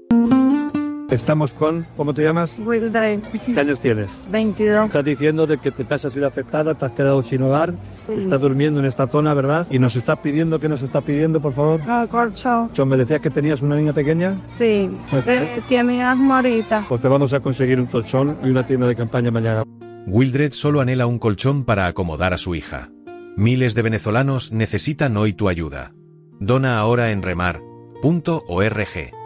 Estamos con... ¿Cómo te llamas? Wildred, ¿Qué años tienes? 22. Estás diciendo de que te has sido afectada, te has quedado sin hogar, estás durmiendo en esta zona, ¿verdad? Y nos estás pidiendo, ¿qué nos estás pidiendo, por favor? Colchón. ¿Me decías que tenías una niña pequeña? Sí. Pues- Tiene asma ahorita. Pues te vamos a conseguir un colchón y una tienda de campaña mañana. Wildred solo anhela un colchón para acomodar a su hija. Miles de venezolanos necesitan hoy tu ayuda. Dona ahora en remar.org.